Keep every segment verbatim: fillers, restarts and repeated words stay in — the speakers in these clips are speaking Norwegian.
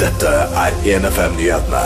Dette er en F M-nyhetene.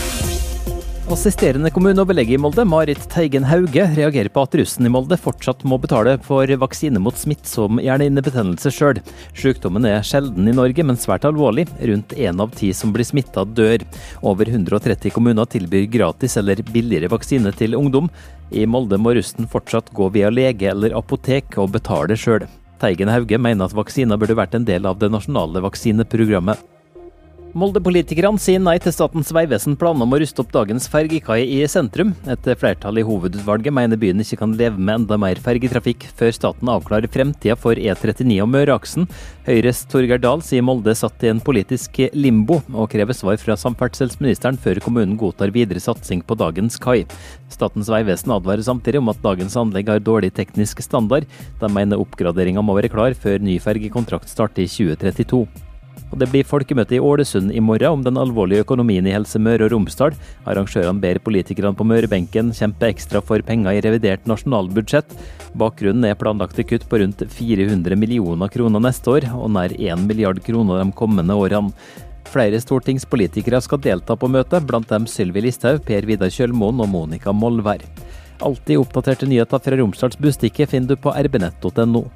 Assisterende kommuneoverlege i Molde, Marit Teigen Hauge, reagerer på at russen i Molde fortsatt må betale for vaksine mot smittsom hjernehinnebetennelse selv. Sykdommen er sjelden i Norge, men svært alvorlig. Rundt en av ti som blir smittet dør. Over hundre og tretti kommuner tilbyr gratis eller billigere vaksine til ungdom. I Molde må russen fortsatt gå via lege eller apotek og betale selv. Teigen Hauge mener at vaksiner burde vært en del av det nasjonale vaksineprogrammet. Molde-politikerne sier nei til Statens vegvesen planer om å ruste opp dagens fergekai i sentrum. Et flertall i hovedutvalget mener byen ikke kan leve med enda mer fergetrafikk før staten avklarer fremtiden for E trettini og Møreaksen. Høyres Torgeir Dahl sier Molde satt i en politisk limbo og krever svar fra samferdselsministeren før kommunen godtar videre satsing på dagens kai. Statens vegvesen advarer samtidig om at dagens anlegg har dårlig teknisk standard. De mener oppgraderingen må være klar før ny fergekontrakt starter i tjue trettito. Og det blir folkemøte i Ålesund i morgen om den alvorlige økonomien i Helse Møre og Romsdal. Arrangørene ber politikerne på Mørebenken kjempe ekstra for penger i revidert nasjonalbudsjett. Bakgrunnen er planlagte kutt på rundt fire hundre millioner kroner neste år, og nær en milliard kroner de kommende årene. Flere stortingspolitikere skal delta på møtet, blant dem Sylvi Listhaug, Per Vidar Kjølmoen og Monica Molvær. Alltid oppdaterte nyheter fra Romsdals Bustikke finner du på r b nett punktum no.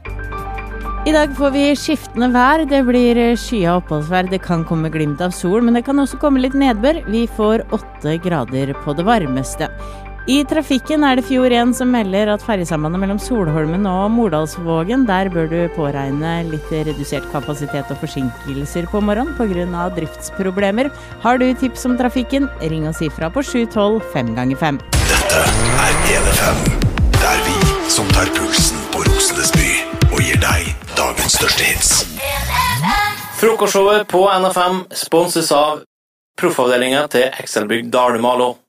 I dag får vi skiftende vær, det blir skya oppholdsvær, det kan komme glimt av sol, men det kan også komme litt nedbør. Vi får åtte grader på det varmeste. I trafikken er det Fjord én som melder at ferjesambandet mellom Solholmen og Mordalsvågen, der bør du påregne litt redusert kapasitet og forsinkelser på morgenen på grunn av driftsproblemer. Har du tips om trafikken, ring og si fra på sju tolv fem ganger fem. Dette er en F M, der vi som tar pulsen på Rosenes by og gir deg dagens største hits. Frokostshowet på N F M sponses av proffavdelingen til Excelbygg Dalumalo.